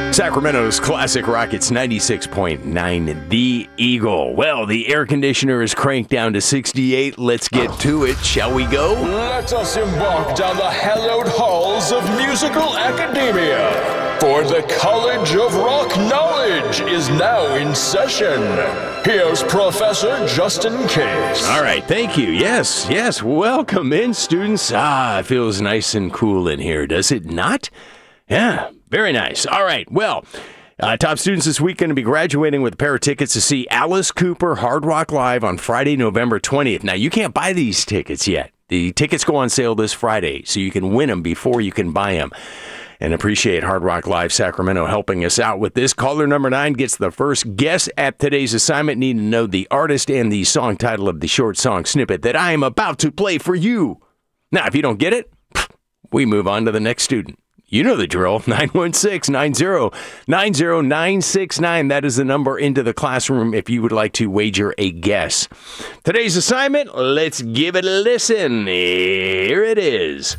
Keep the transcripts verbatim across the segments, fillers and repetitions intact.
Sacramento's classic Rockets ninety-six point nine, The Eagle. Well, the air conditioner is cranked down to sixty-eight. Let's get to it. Shall we go? Let us embark down the hallowed halls of musical academia. For the College of Rock Knowledge is now in session. Here's Professor Justin Case. All right, thank you. Yes, yes, welcome in, students. Ah, it feels nice and cool in here, does it not? Yeah, very nice. All right, well, uh, top students this week going to be graduating with a pair of tickets to see Alice Cooper Hard Rock Live on Friday, November twentieth. Now, you can't buy these tickets yet. The tickets go on sale this Friday, so you can win them before you can buy them. And appreciate Hard Rock Live Sacramento helping us out with this. Caller number nine gets the first guess at today's assignment. Need to know the artist and the song title of the short song snippet that I am about to play for you. Now, if you don't get it, we move on to the next student. You know the drill. nine one six, nine zero nine zero, nine six nine. That is the number into the classroom if you would like to wager a guess. Today's assignment, let's give it a listen. Here it is.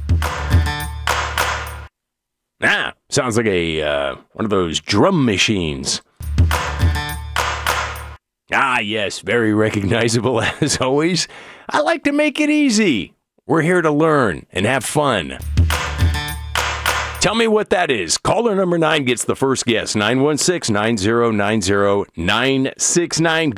Ah, sounds like a uh, one of those drum machines. Ah, yes, very recognizable as always. I like to make it easy. We're here to learn and have fun. Tell me what that is. Caller number nine gets the first guess. nine one six, nine zero nine zero, nine six nine.